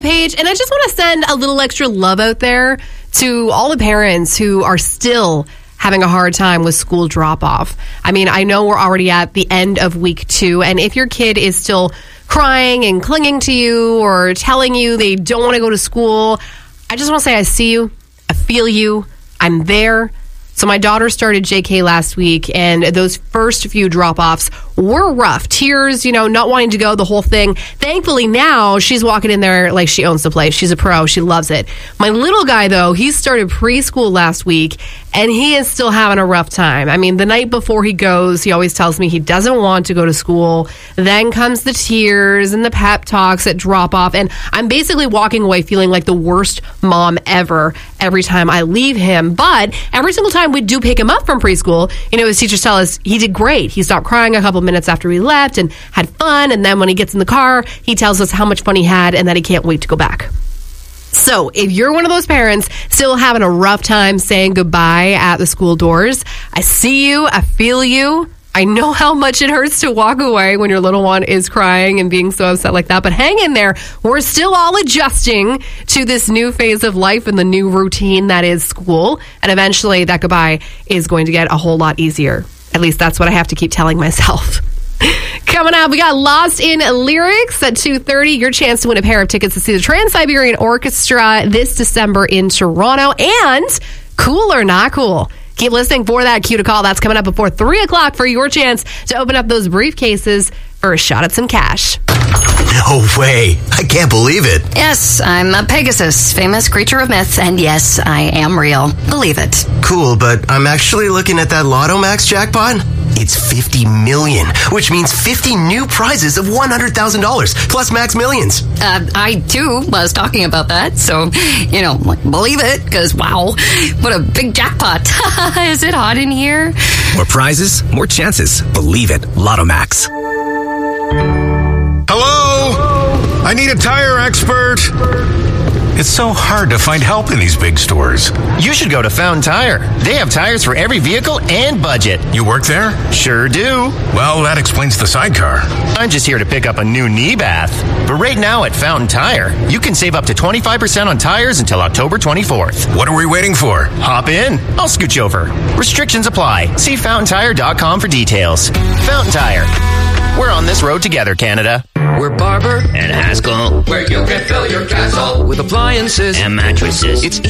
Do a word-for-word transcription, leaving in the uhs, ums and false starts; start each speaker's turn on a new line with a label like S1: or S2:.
S1: Page, and I just want to send a little extra love out there to all the parents who are still having a hard time with school drop-off. I mean, I know we're already at the end of week two, and if your kid is still crying and clinging to you or telling you they don't want to go to school, I just want to say I see you, I feel you, I'm there. So my daughter started J K last week, and those first few drop-offs were rough. Tears, you know, not wanting to go, the whole thing. Thankfully, now she's walking in there like she owns the place. She's a pro. She loves it. My little guy, though, he started preschool last week, and he is still having a rough time. I mean, the night before he goes, he always tells me he doesn't want to go to school. Then comes the tears and the pep talks at drop-off, and I'm basically walking away feeling like the worst mom ever every time I leave him. But every single time we do pick him up from preschool, you know, his teachers tell us he did great. He stopped crying a couple minutes after we left and had fun. And then when he gets in the car, he tells us how much fun he had and that he can't wait to go back. So if you're one of those parents still having a rough time saying goodbye at the school doors, I see you, I feel you. I know how much it hurts to walk away when your little one is crying and being so upset like that, but hang in there. We're still all adjusting to this new phase of life and the new routine that is school. And eventually that goodbye is going to get a whole lot easier. At least that's what I have to keep telling myself. Coming up, we got Lost in Lyrics at two thirty. Your chance to win a pair of tickets to see the Trans-Siberian Orchestra this December in Toronto. And Cool or Not Cool. Keep listening for that cue to call. That's coming up before three o'clock for your chance to open up those briefcases for a shot at some cash.
S2: No way. I can't believe it.
S3: Yes, I'm a Pegasus, famous creature of myth, and yes, I am real. Believe it.
S2: Cool, but I'm actually looking at that Lotto Max jackpot. It's fifty million, which means fifty new prizes of one hundred thousand dollars, plus Max Millions.
S3: Uh, I, too, was talking about that, so, you know, believe it, because, wow, what a big jackpot. Is it hot in here?
S4: More prizes, more chances. Believe it. Lotto Max.
S5: Hello? I need a tire expert. It's so hard to find help in these big stores.
S6: You should go to Fountain Tire. They have tires for every vehicle and budget.
S5: You work there?
S6: Sure do.
S5: Well, that explains the sidecar.
S6: I'm just here to pick up a new knee bath. But right now at Fountain Tire, you can save up to twenty-five percent on tires until October twenty-fourth.
S5: What are we waiting for?
S6: Hop in. I'll scoot you over. Restrictions apply. See fountain tire dot com for details. Fountain Tire. We're on this road together, Canada.
S7: We're Barber and Haskell, where you can fill your castle with appliances and mattresses. It's